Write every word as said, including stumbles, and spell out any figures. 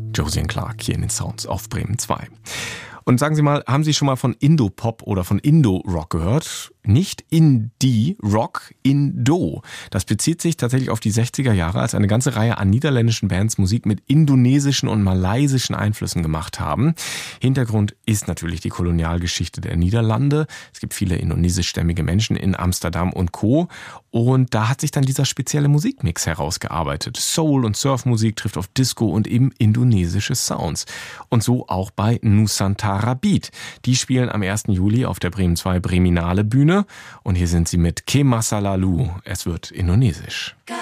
Josie and Clark hier in den Sounds auf Bremen zwei. Und sagen Sie mal, haben Sie schon mal von Indopop oder von Indo-Rock gehört? Nicht Indie-Rock, Indo. Das bezieht sich tatsächlich auf die sechziger Jahre, als eine ganze Reihe an niederländischen Bands Musik mit indonesischen und malaysischen Einflüssen gemacht haben. Hintergrund ist natürlich die Kolonialgeschichte der Niederlande. Es gibt viele indonesischstämmige Menschen in Amsterdam und Co. Und da hat sich dann dieser spezielle Musikmix herausgearbeitet. Soul- und Surfmusik trifft auf Disco und eben indonesische Sounds. Und so auch bei Nusantara Beat. Die spielen am ersten Juli auf der Bremen zwei Breminale Bühne. Und hier sind sie mit Ke Masa Lalu. Es wird indonesisch.